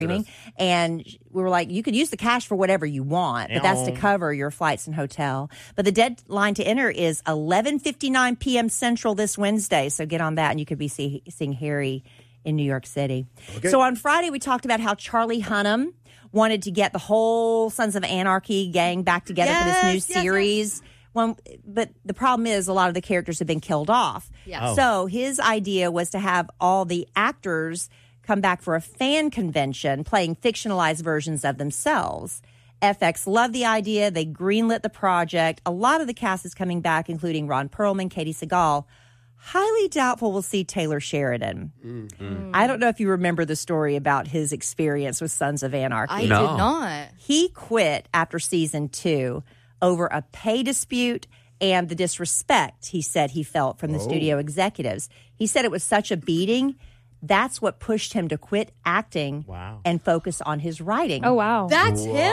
And we were like, you could use the cash for whatever you want, but that's to cover your flights and hotel. But the deadline to enter is 11:59 p.m. Central this Wednesday. So get on that, and you could be seeing Harry in New York City. Okay. So on Friday, we talked about how Charlie Hunnam wanted to get the whole Sons of Anarchy gang back together for this new series. Well, but the problem is a lot of the characters have been killed off. Yeah. So his idea was to have all the actors come back for a fan convention playing fictionalized versions of themselves. FX loved the idea. They greenlit the project. A lot of the cast is coming back, including Ron Perlman, Katie Sagal. Highly doubtful we'll see Taylor Sheridan. Mm-hmm. I don't know if you remember the story about his experience with Sons of Anarchy. I did not. He quit after season 2 over a pay dispute and the disrespect he said he felt from the studio executives. He said it was such a beating. That's what pushed him to quit acting and focus on his writing. Oh, wow. That's him?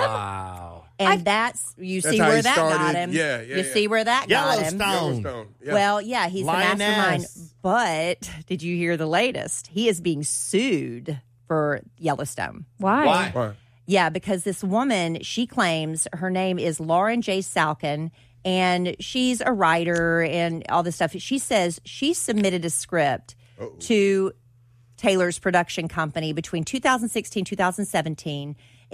And that's see where that got him. You see where that got him. Yellowstone. Yeah. Well, yeah, he's Lioness. the mastermind. But did you hear the latest? He is being sued for Yellowstone. Why? Yeah, because this woman, she claims her name is Lauren J. Salkin, and she's a writer and all this stuff. She says she submitted a script to Taylor's production company between 2016 and 2017.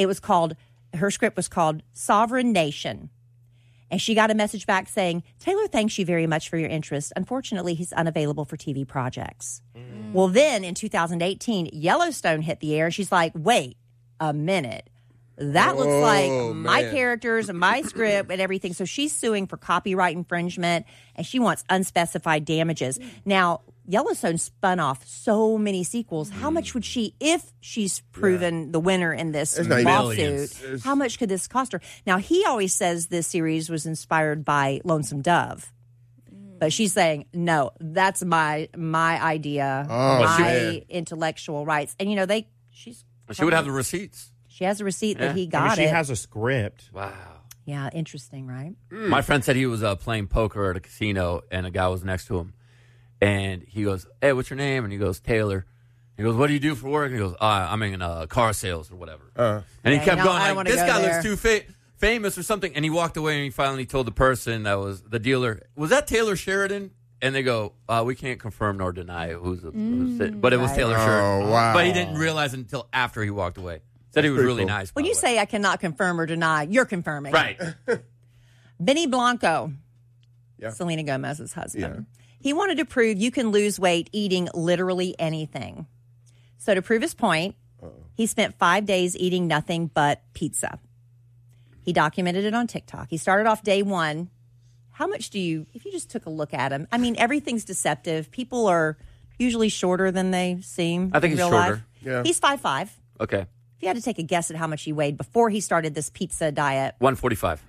Her script was called Sovereign Nation. And she got a message back saying, Taylor thanks you very much for your interest. Unfortunately, he's unavailable for TV projects. Well, then in 2018, Yellowstone hit the air, and she's like, wait a minute. That looks like my characters and my script and everything. So she's suing for copyright infringement, and she wants unspecified damages. Now, Yellowstone spun off so many sequels. How much would she, if she's proven the winner in this lawsuit, how much could this cost her? Now, he always says this series was inspired by Lonesome Dove. But she's saying, no, that's my idea, my intellectual rights. And, she would have the receipts. She has a receipt that he got she has a script. Wow. Yeah, interesting, right? My friend said he was playing poker at a casino, and a guy was next to him. And he goes, hey, what's your name? And he goes, Taylor. He goes, what do you do for work? And he goes, I'm in car sales or whatever. And he kept going, like, this guy looks too famous or something. And he walked away, and he finally told the person that was the dealer, was that Taylor Sheridan? And they go, we can't confirm nor deny who's it. But it was Taylor Sheridan. Oh, wow. But he didn't realize it until after he walked away. Said he was really nice. When you say I cannot confirm or deny, you're confirming. Right. Benny Blanco, Selena Gomez's husband. He wanted to prove you can lose weight eating literally anything. So to prove his point, he spent 5 days eating nothing but pizza. He documented it on TikTok. He started off day 1. How much if you just took a look at him, I mean, everything's deceptive. People are usually shorter than they seem. I think in he's real shorter. Life. Yeah. He's 5'5". Okay. If you had to take a guess at how much he weighed before he started this pizza diet. 145.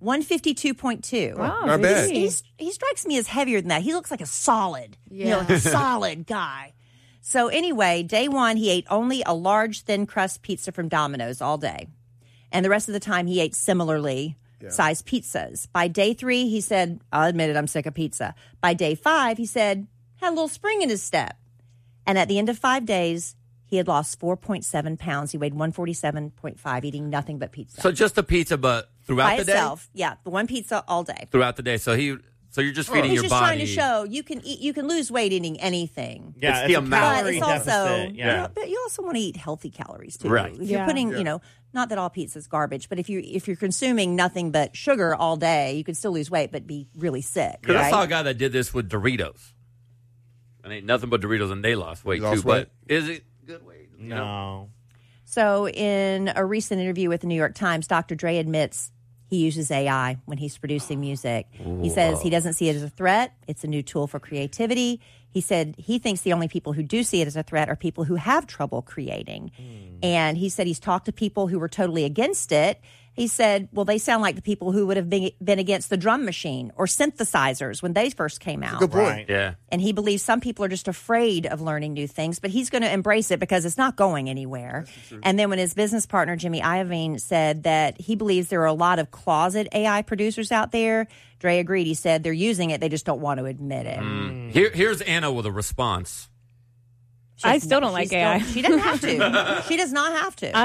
152.2. Wow, not bad. He strikes me as heavier than that. He looks like a solid, solid guy. So anyway, day 1, he ate only a large thin crust pizza from Domino's all day. And the rest of the time he ate similarly sized pizzas. By day 3, he said, I'll admit it, I'm sick of pizza. By day 5, he said, had a little spring in his step. And at the end of 5 days, he had lost 4.7 pounds. He weighed 147.5, eating nothing but pizza. So just a pizza, but throughout by the itself, day? The one pizza all day. Throughout the day. So you're just feeding your body. He's just trying to show you can lose weight eating anything. Yeah, it's the amount. But it's also, deficit, but you also want to eat healthy calories too. Right. If you're putting, not that all pizza is garbage, but if you're consuming nothing but sugar all day, you could still lose weight but be really sick. Because right? I saw a guy that did this with Doritos. And ate nothing but Doritos, and they lost weight too. weight? But is it good weight? No. So in a recent interview with the New York Times, Dr. Dre admits he uses AI when he's producing music. He says he doesn't see it as a threat. It's a new tool for creativity. He said he thinks the only people who do see it as a threat are people who have trouble creating. And he said he's talked to people who were totally against it. He said, well, they sound like the people who would have been against the drum machine or synthesizers when they first came out. Good point. Right. Yeah. And he believes some people are just afraid of learning new things, but he's going to embrace it because it's not going anywhere. And then when his business partner, Jimmy Iovine, said that he believes there are a lot of closet AI producers out there, Dre agreed. He said they're using it, they just don't want to admit it. Here's Anna with a response. I still don't like AI. She doesn't have to. She does not have to.